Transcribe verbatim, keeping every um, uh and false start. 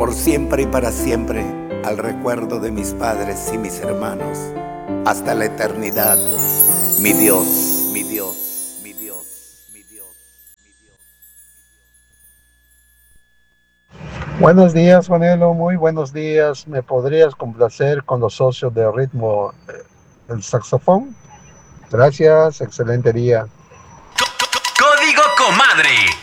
por siempre y para siempre, al recuerdo de mis padres y mis hermanos, hasta la eternidad. Mi Dios, mi Dios, mi Dios, mi Dios, mi Dios. Buenos días, Juanelo, muy buenos días. ¿Me podrías complacer con los socios de ritmo eh, del saxofón? Gracias, excelente día. Código Comadre.